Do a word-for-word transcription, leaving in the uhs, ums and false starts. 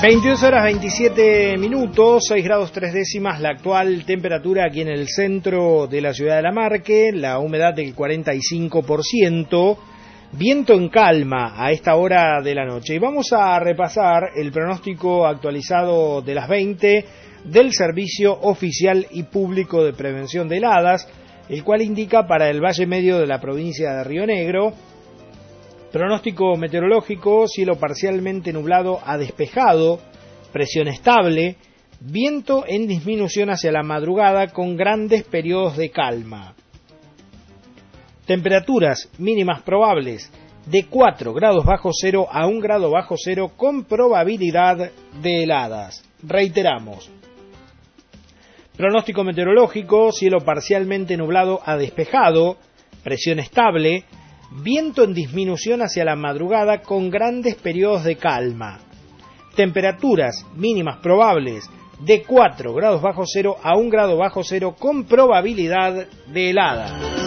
veintidós horas veintisiete minutos, seis grados tres décimas la actual temperatura aquí en el centro de la ciudad de Lamarque, la humedad del cuarenta y cinco por ciento, viento en calma a esta hora de la noche. Y vamos a repasar el pronóstico actualizado de las veinte del Servicio Oficial y Público de Prevención de Heladas, el cual indica para el Valle Medio de la provincia de Río Negro: pronóstico meteorológico, cielo parcialmente nublado a despejado, presión estable, viento en disminución hacia la madrugada con grandes periodos de calma. Temperaturas mínimas probables de cuatro grados bajo cero a un grado bajo cero con probabilidad de heladas. Reiteramos. Pronóstico meteorológico, cielo parcialmente nublado a despejado, presión estable, viento en disminución hacia la madrugada con grandes periodos de calma. Temperaturas mínimas probables de cuatro grados bajo cero a un grado bajo cero con probabilidad de helada.